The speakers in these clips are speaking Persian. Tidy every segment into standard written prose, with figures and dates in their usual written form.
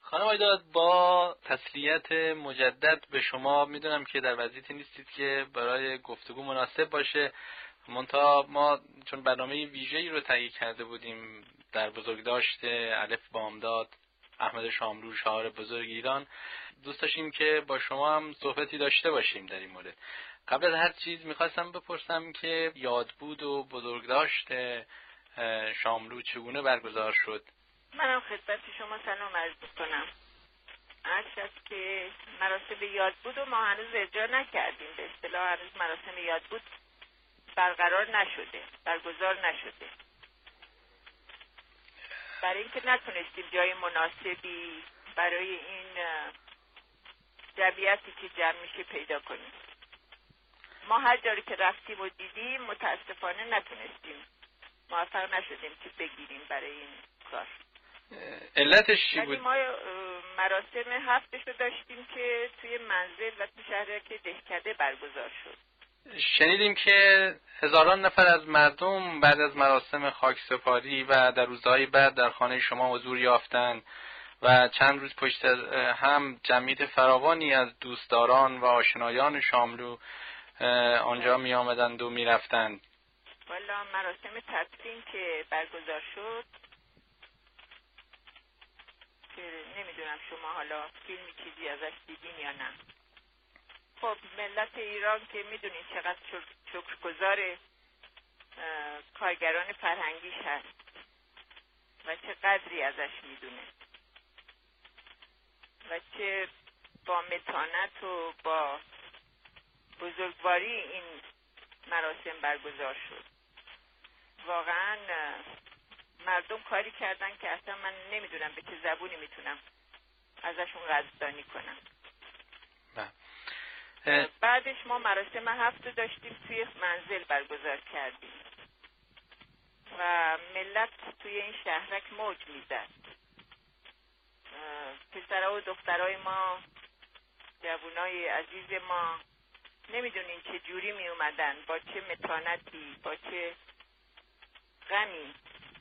خانم آیدا، با تسلیت مجدد به شما، میدونم که در وضعیتی نیستید که برای گفتگو مناسب باشه، منتها ما چون برنامه ویژه‌ای رو تهیه کرده بودیم در بزرگداشت الف بامداد احمد شاملو شاعر بزرگ ایران، دوست داشتیم که با شما هم صحبتی داشته باشیم در این مورد. قبل از هر چیز میخواستم بپرسم که یادبود و بزرگداشت شاملو چگونه برگزار شد؟ منم خدمت شما سلام عرض می‌کنم. عرض است که مراسم یادبود رو ما هنوز اجرا نکردیم، به اصطلاح هنوز مراسم یادبود برقرار نشده، برگزار نشده، برای اینکه نتونستیم جای مناسبی برای این جمعیتی که جمع میشه پیدا کنیم. ما هر جایی که رفتیم و دیدیم متاسفانه نتونستیم، موفق نشدیم که بگیریم برای این کار. علتش چی بود؟ ما مراسم هفتش رو داشتیم که توی منزل و توی شهرک دهکده برگزار شد. شنیدیم که هزاران نفر از مردم بعد از مراسم خاکسپاری و در روزهای بعد در خانه شما حضور یافتند و چند روز پشت هم جمعیت فراوانی از دوستداران و آشنایان شاملو آنجا می آمدند و می رفتند. والا مراسم تدفین که برگزار شد که نمیدونم شما حالا فیلمی چیزی ازش دیدین یا نه. خب ملت ایران که میدونین چقدر شکرگزار کارگران فرهنگیش هست و چه قدری ازش میدونه و چه با متانت و با بزرگواری این مراسم برگزار شد. واقعا مردم کاری کردن که اصلا من نمیدونم به چه زبونی میتونم ازشون قدردانی کنم. بعدش ما مراسم هفت داشتیم توی منزل برگزار کردیم و ملت توی این شهرک موج میزد. پسرها و دخترای ما، جوانای عزیز ما، نمیدونین چه جوری می اومدن، با چه متانتی، با چه غمی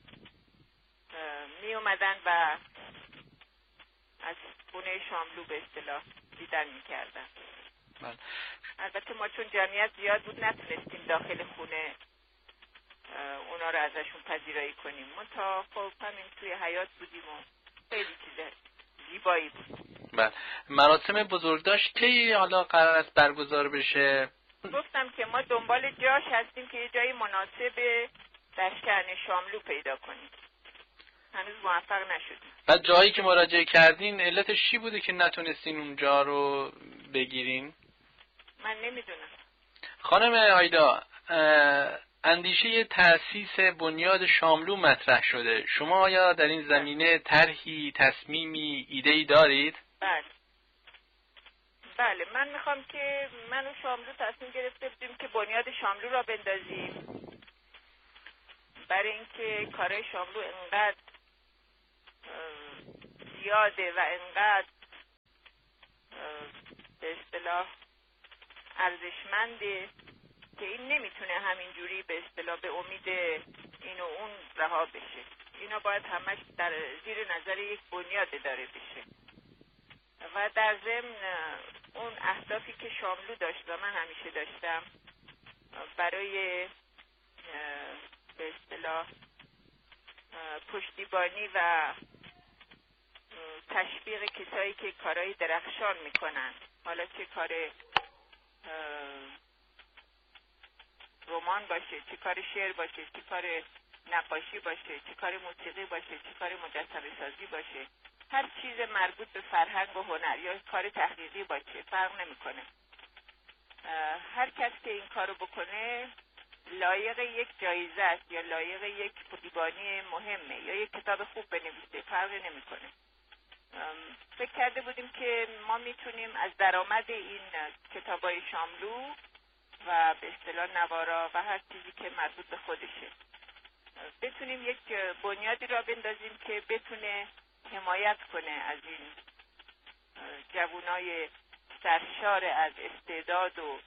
می اومدن و از خونه شاملو به اصطلاح دیدن می کردن. البته ما چون جمعیت زیاد بود نتونستیم داخل خونه اونا رو ازشون پذیرایی کنیم، منتها خب همین توی حیاط بودیم و خیلی چیز زیبایی بود. بله. مراسم بزرگداشت کی حالا قرار است برگزار بشه؟ گفتم که ما دنبال جاش هستیم که یه جایی مناسب در شأن شاملو پیدا کنیم. هنوز موفق نشدیم. بعد جایی که مراجعه کردین علتش چی بوده که نتونستین اونجا رو بگیرین؟ من نمیدونم. خانم آیدا، اندیشه تأسیس بنیاد شاملو مطرح شده. شما آیا در این زمینه طرحی، تصمیمی، ایده‌ای دارید؟ بله، من میخوام که من و شاملو تصمیم گرفته بودیم که بنیاد شاملو را بندازیم، برای اینکه کارهای شاملو انقدر زیاده و انقدر به اصطلاح ارزشمنده که این نمیتونه همینجوری به اصطلاح به امید این و اون رها بشه. اینا باید همش در زیر نظر یک بنیاد داره بشه و در ضمن اون اهدافی که شاملو داشت و من همیشه داشتم برای به اصطلاح پشتیبانی و تشویق کسایی که کارهای درخشان میکنن، حالا چه کار رمان باشه، چه کار شعر باشه، چه کار نقاشی باشه، چه کار موسیقی باشه، چه کار مجسمه سازی باشه، هر چیز مربوط به فرهنگ و هنر یا کار تحقیقی باشه، فرق نمیکنه. هر کس که این کارو بکنه لایق یک جایزه است یا لایق یک پشتیبانی مهمه یا یک کتاب خوب بنویسه، فرق نمیکنه. فکر کرده بودیم که ما میتونیم از درآمد این کتابای شاملو و به اصطلاح نوارا و هر چیزی که مربوط به خودشه بتونیم یک بنیادی را بندازیم که بتونه حمایت کنه از این جوانای سرشار از استعداد و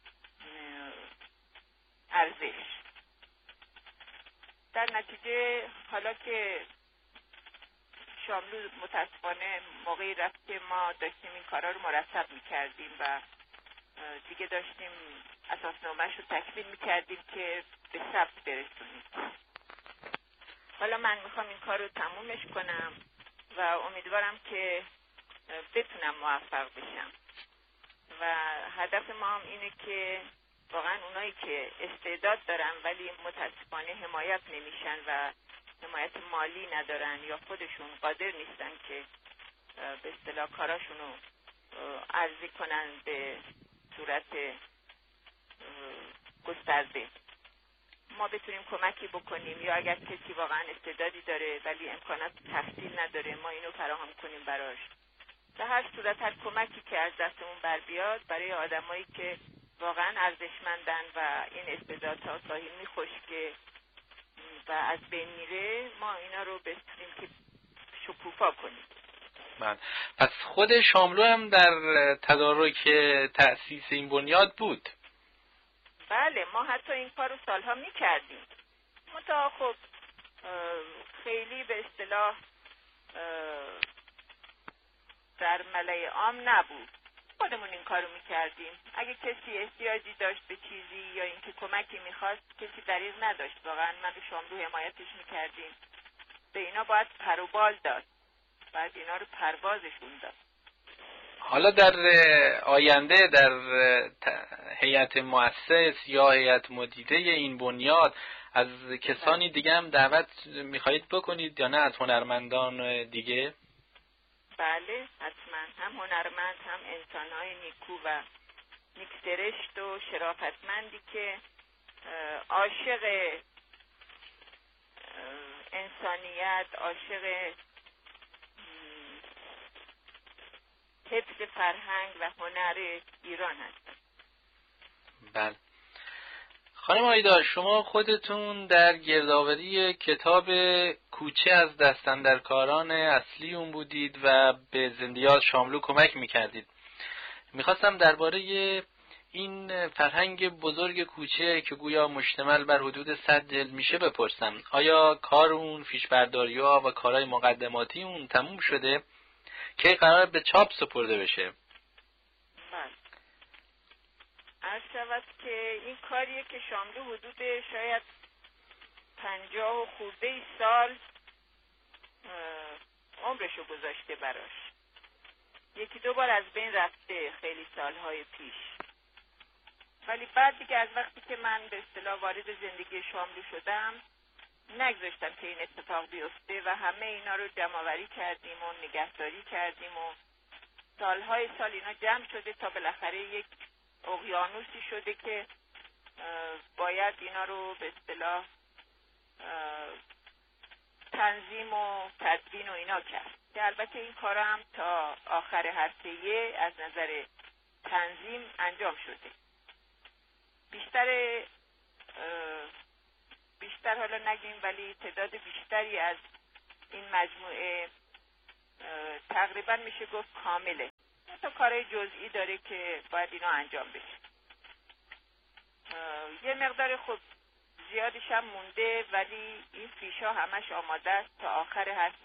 ارزش. در نتیجه حالا که شاملو متاسفانه موقعی رفت که ما داشتیم این کارا رو مرتب میکردیم و دیگه داشتیم اساسنامه‌اش رو تکمیل میکردیم که به ثبت برسونیم. حالا من میخوام این کار رو تمومش کنم و امیدوارم که بتونم موفق بشم و هدف ما هم اینه که واقعا اونایی که استعداد دارن ولی متاسفانه حمایت نمیشن و حمایت مالی ندارن یا خودشون قادر نیستن که به اصطلاح کاراشون رو عرضه کنن به صورت گسترده، ما بتونیم کمکی بکنیم، یا اگر کسی واقعا استعدادی داره ولی امکانات تحصیل نداره ما اینو فراهم کنیم براش. در هر صورت هر کمکی که از دستمون بر بیاد برای آدمایی که واقعا ارزشمندن و این استعدادها ساحل میخشکه و از بین میره، ما اینا رو بتونیم که شکوفا کنیم. بله. پس خود شاملو هم در تدارک تأسیس این بنیاد بود؟ بله، ما حتی این کار رو سالها میکردیم، منتها خب خیلی به اصطلاح در ملأ عام نبود. خودمون این کارو میکردیم. اگه کسی احتیاجی داشت به چیزی یا اینکه کمکی میخواست، کسی دریغ نداشت. واقعا من به شاملو حمایتش میکردیم. به اینا باید پر و بال داد، باید اینا رو پروازشون داد. حالا در آینده در هیئت مؤسس یا هیئت مدیره این بنیاد از کسانی دیگه هم دعوت میخواهید بکنید یا نه از هنرمندان دیگه؟ بله حتما، هم هنرمند هم انسان‌های نیکو و نیکسرشت و شرافتمندی که عاشق انسانیت، عاشق حفظ فرهنگ و هنر ایران هستند. بله. خانم آیدا، شما خودتون در گردآوری کتاب کوچه از دست‌اندرکاران اصلی اون بودید و به زندیات شاملو کمک میکردید. میخواستم درباره این فرهنگ بزرگ کوچه که گویا مشتمل بر حدود 100 جلد میشه بپرسم. آیا کار اون، فیشبرداری‌ها و کارهای مقدماتی اون تموم شده که قرار به چاپ سپرده بشه؟ عرض شود که این کاریه که شاملو حدود شاید 50 و خورده سال عمرشو گذاشته براش. یکی دو بار از بین رفته خیلی سالهای پیش، ولی بعد دیگه از وقتی که من به اصطلاح وارد زندگی شاملو شدم نگذاشتم که این اتفاق بیفته و همه اینا رو جمع‌آوری کردیم و نگهداری کردیم و سالهای سال اینا جمع شده تا بالاخره یک اقیانوسی شده که باید اینا رو به اصطلاح تنظیم و تدوین و اینا کرد که البته این کارا هم تا آخر هفته از نظر تنظیم انجام شده. بیشتر حالا نگیم ولی تعداد بیشتری از این مجموعه تقریبا میشه گفت کامله. تا کارهای جزئی داره که باید اینا انجام بشه. یه مقدار خب زیادش هم مونده ولی این فیشا همش آماده است تا آخر هفته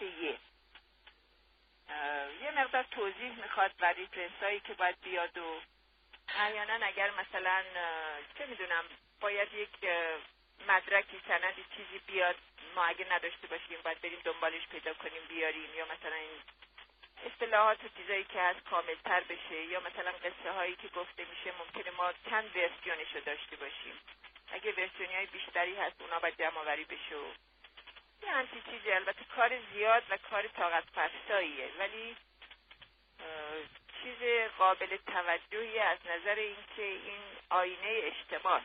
یه مقدار توضیح میخواد برای پرنسایی که باید بیاد و احیانا اگر مثلا چه میدونم باید یک مدرکی سندی چیزی بیاد ما اگه نداشته باشیم باید بریم دنبالش پیدا کنیم بیاریم، یا مثلا این اصطلاحات و چیزایی که از کاملتر بشه، یا مثلا قصه هایی که گفته میشه ممکنه ما چند ورسیونش رو داشته باشیم، اگه ورسیونی های بیشتری هست اونا باید جمع آوری بشه و یه همچین چیزی. البته کار زیاد و کار طاقت فرساییه ولی چیز قابل توجهی از نظر اینکه این آینه اجتماع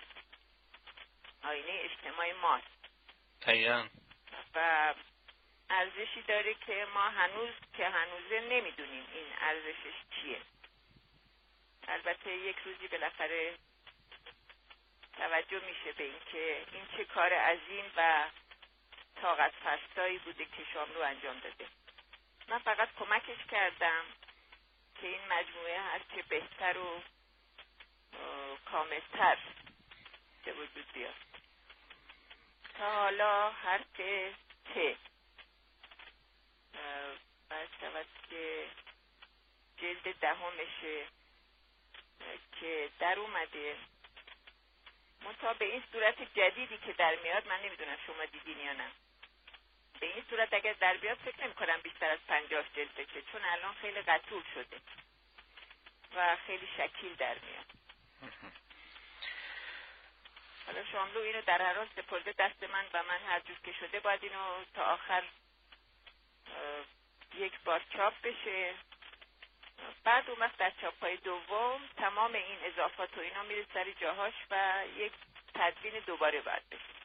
ماست دقیقاً و ارزشی داره که ما هنوزه نمیدونیم این ارزشش چیه. البته یک روزی بالاخره توجه میشه به اینکه این چه کار عظیم و طاقت فرسایی بوده که شاملو انجام داده. من فقط کمکش کردم که این مجموعه هرچه بهتر و کاملتر به وجود بیاد. تا حالا حرف ت جلد دهمشه که در اومده، منتها به این صورت جدیدی که در میاد، من نمیدونم شما دیدین یا نه. به این صورت اگر در بیاد فکر نمی کنم بیشتر از 50 جلد بشه، چون الان خیلی قطور شده و خیلی شکیل در میاد. حالا شاملو اینو در هر حال سپرده دست من و من هر جور که شده باید اینو تا آخر یک بار چاپ بشه. بعد اون وقت در چاپ‌های دوم تمام این اضافات و اینا میره سر جاهاش و یک تدوین دوباره باید بشه.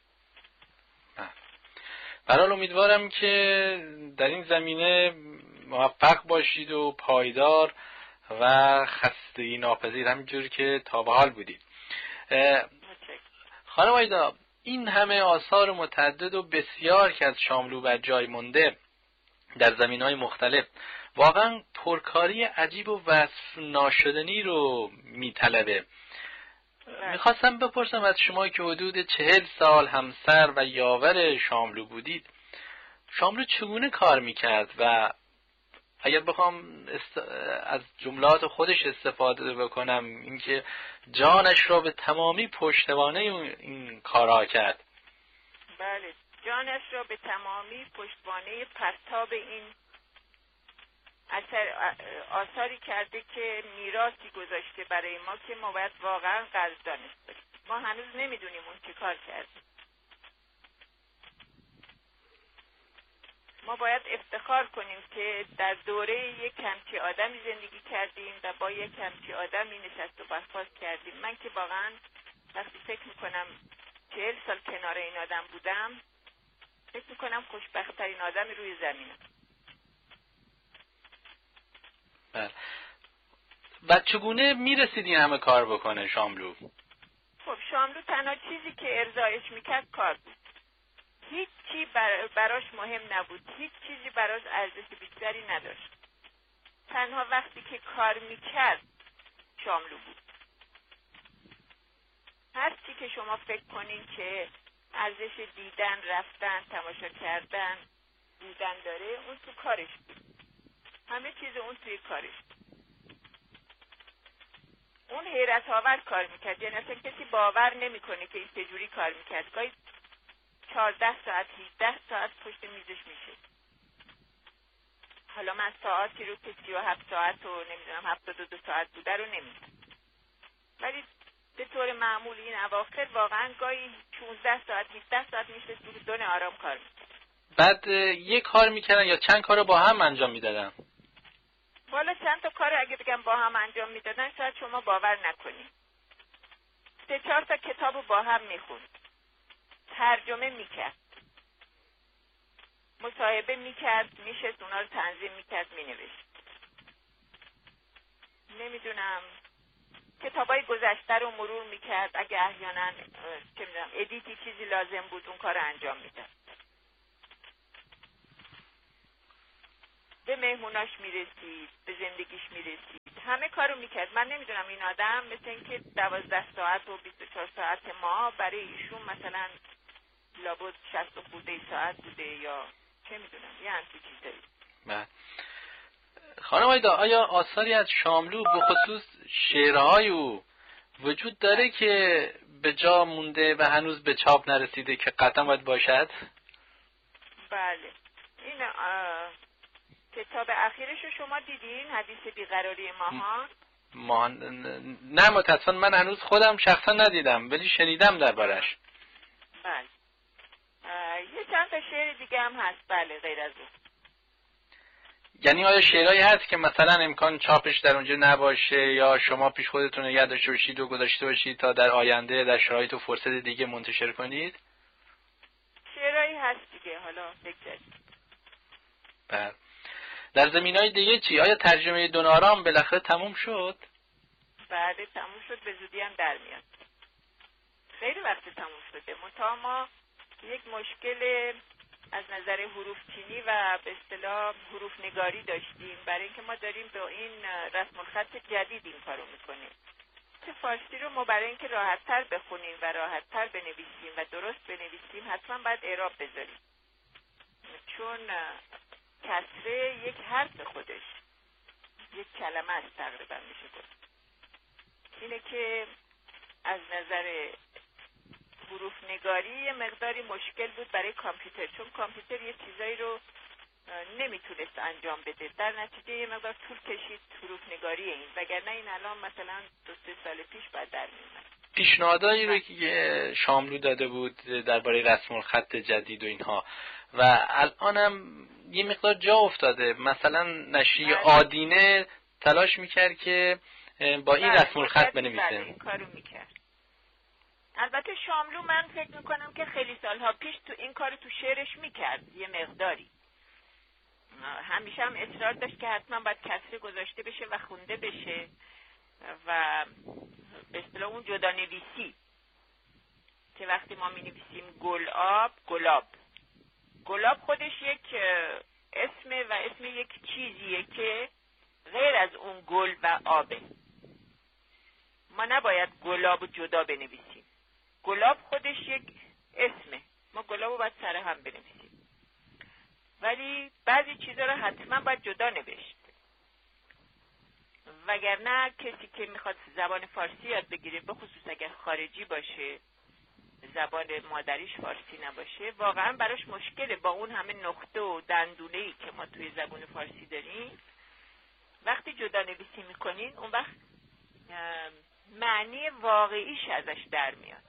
برحال امیدوارم که در این زمینه موفق باشید و پایدار و خستگی ناپذیر، همینجور که تا به حال بودید. خانم آیدا، این همه آثار متعدد و بسیار که از شاملو بر جای مونده در زمینهای مختلف، واقعا پرکاری عجیب و وصف ناشدنی رو میطلبه. میخواستم بپرسم از شما که حدود 40 سال همسر و یاور شاملو بودید، شاملو چگونه کار میکرد و اگر بخوام از جملات خودش استفاده بکنم، اینکه جانش را به تمامی پشتوانه این کارها کرد. بله، جانش را به تمامی پشتوانه پرتاب این آثاری کرده که میراثی گذاشته برای ما که ما باید واقعا قدردانش باشیم. ما هنوز نمیدونیم اون چه کار کرده. ما باید افتخار کنیم که در دوره یک همچی آدمی زندگی کردیم و با یک همچی آدمی نشست و برخاست کردیم. من که واقعا وقتی فکر میکنم 40 سال کنار این آدم بودم، فکر میکنم خوشبخت‌ترین آدمی روی زمینه. و چگونه میرسید این همه کار بکنه شاملو؟ خب شاملو تنها چیزی که ارضایش میکرد کار بود. هیچ چی براش مهم نبود، هیچ چیزی براش ارزش بیشتری نداشت. تنها وقتی که کار میکرد شاملو بود. هر چی که شما فکر کنین که ارزش دیدن، رفتن، تماشا کردن، بودن داره، اون تو کارش بود. همه چیز اون توی کارش بود. اون حیرت آور کار میکرد، یعنی اصلا کسی باور نمیکنه که این چجوری کار میکرد. گاهی 14 ساعت 18 ساعت پشت میزش میشه. حالا من ساعتی رو که 37 ساعت و نمیدونم 72 ساعت بوده رو نمیدونم، ولی به طور معمول این اواخر واقعا گاهی 16 ساعت 17 ساعت میشه تو دون آرام کار میکرد. بعد یک کار میکردن یا چند کار رو با هم انجام میدادن؟ والا چند تا کار اگه بگم با هم انجام میدادن شاید شما باور نکنید. 3-4 تا کتاب رو با هم میخوند، ترجمه میکرد، مصاحبه میکرد، میشست اونا رو تنظیم میکرد، مینوشت. نمیدونم کتابای گذشته رو مرور میکرد، اگه احیانا چه میدونم ادیتی چیزی لازم بود اون کار رو انجام میداد. به مهموناش میرسید، به زندگیش میرسید، همه کارو میکرد. من نمیدونم این آدم مثل اینکه 12 ساعت و 24 ساعت ما برای ایشون مثلا لابد 60 خورده ساعت بوده یا چه میدونم یه همچین چیزایی. بله. خانم آیدا، آیا آثاری از شاملو به خصوص شعرهای او وجود داره که به جا مونده و هنوز به چاپ نرسیده که قطعا باید باشد؟ بله، این کتاب اخیرش رو شما دیدین، حدیث بیقراری ماهان؟ نه متاسفانه من هنوز خودم شخصا ندیدم، ولی شنیدم دربارش. بله، یه چند تا شعر دیگه هم هست. بله، غیر از اون. یعنی آیا شعرهایی هست که مثلا امکان چاپش در اونجا نباشه یا شما پیش خودتون نگه داشته باشید و گذاشته باشید تا در آینده در شرایط و فرصت دیگه منتشر کنید؟ شعرهایی هست دیگه، حالا بگذارید. بله. در زمینهای دیگه چی؟ آیا ترجمه دونارام بالاخره تموم شد؟ بله تموم شد، به زودی هم در میاد. خیلی وقت تموم شده، منتها ما یک مشکل از نظر حروف چینی و به اصطلاح حروف نگاری داشتیم، برای اینکه ما داریم به این رسم الخط جدید این کارو میکنیم که فارسی رو ما برای اینکه راحت‌تر بخونیم و راحت‌تر بنویسیم و درست بنویسیم حتما باید اعراب بذاریم، چون کسره یک حرف خودش یک کلمه است تقریبا میشه گفت. اینه که از نظر حروف نگاری یه مقداری مشکل بود برای کامپیوتر، چون کامپیوتر یه چیزایی رو نمیتونست انجام بده، در نتیجه یه مقدار طول کشید حروف نگاری این، وگرنه این الان مثلا 2-3 سال پیش بعد در میومد. پیشنهادایی رو که شاملو داده بود درباره رسم الخط جدید و اینها و الانم یه مقدار جا افتاده. مثلا نشریه آدینه تلاش میکرد که با این رسم الخط بنویسه. این کارو میکرد. البته شاملو من فکر میکنم که خیلی سالها پیش تو این کارو تو شعرش میکرد یه مقداری. همیشه هم اصرار داشت که حتما باید کسره گذاشته بشه و خونده بشه و به اصطلاح اون جدا نویسی که وقتی ما می نویسیم گلاب، گلاب خودش یک اسمه و اسم یک چیزیه که غیر از اون گل و آبه. ما نباید گلاب جدا بنویسیم. گلاب خودش یک اسمه، ما گلاب رو باید سر هم بنویسیم، ولی بعضی چیزا رو حتما باید جدا نوشت، وگرنه کسی که میخواد زبان فارسی یاد بگیره، به خصوص اگر خارجی باشه، زبان مادریش فارسی نباشه، واقعا براش مشکله با اون همه نقطه و دندونه‌ای که ما توی زبان فارسی داریم. وقتی جدا نویسی میکنین اون وقت معنی واقعیش ازش در میاد.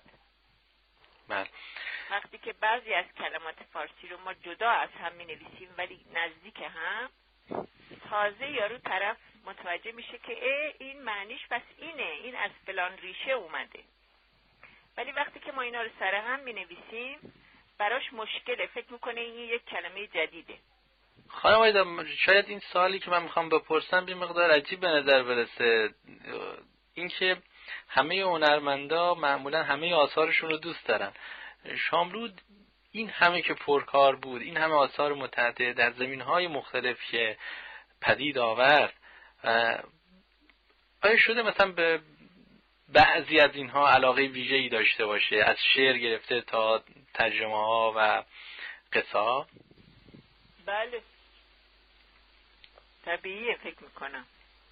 وقتی که بعضی از کلمات فارسی رو ما جدا از هم می نویسیم ولی نزدیک هم، تازه یارو طرف متوجه میشه که این معنیش پس اینه، این از فلان ریشه اومده. ولی وقتی که ما اینا رو سر هم می نویسیم براش مشکله، فکر میکنه این یک کلمه جدیده. خانم آیدا، شاید این سوالی که من میخوام بپرسم بی مقدار عجیب به نظر برسه، اینکه همه هنرمندا معمولا همه آثارشون رو دوست دارن. شاملو این همه که پرکار بود، این همه آثار متعدد در زمینهای مختلف که پدید آورد، آیا شده مثلا به بعضی از اینها علاقه ویژه‌ای داشته باشه، از شعر گرفته تا ترجمه ها و قصه؟ بله، طبیعیه فکر میکنم.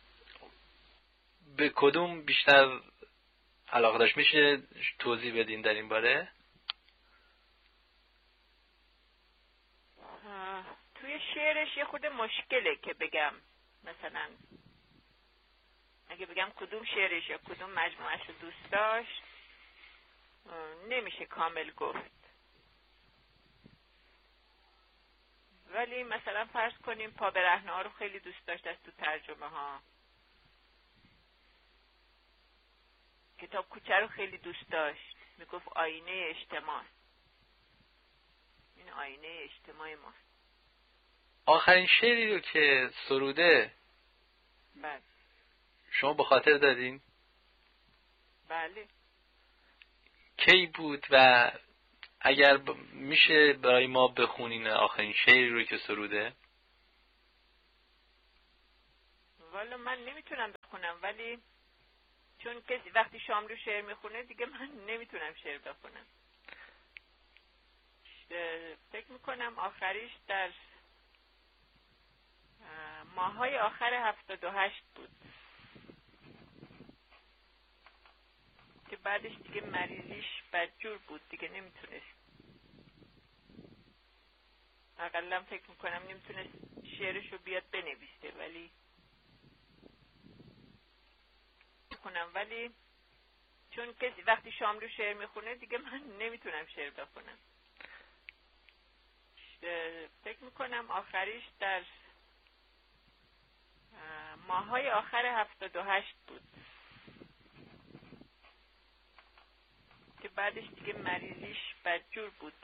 به کدوم بیشتر علاقه داشت؟ میشه توضیح بدین در این باره؟ توی شعرش یه خود مشکله که بگم مثلا اگه بگم کدوم شعرش یا کدوم مجموعش رو دوست داشت نمیشه کامل گفت. ولی مثلا فرض کنیم پا برهنه ها رو خیلی دوست داشت از تو ترجمه ها. کتاب کوچه رو خیلی دوست داشت، میگفت آینه اجتماع، این آینه اجتماع ماست. آخرین شعری رو که سروده بله. شما به خاطر دادین؟ بله. کی بود و اگر میشه برای ما بخونین آخرین شعری رو که سروده؟ والا من نمیتونم بخونم، ولی چون کسی وقتی شاملو شعر میخونه دیگه من نمیتونم شعر بخونم. فکر میکنم آخریش در ماهای آخر 78 بود که بعدش دیگه مریضیش بدجور بود، دیگه نمیتونست، اقلا فکر میکنم نمیتونست شعرشو بیاد بنویسه، ولی چون کسی وقتی شاملو شعر میخونه دیگه من نمیتونم شعر بخونم. فکر میکنم آخریش در ماهای آخر 78 بود که بعدش دیگه مریضیش بدجور بود،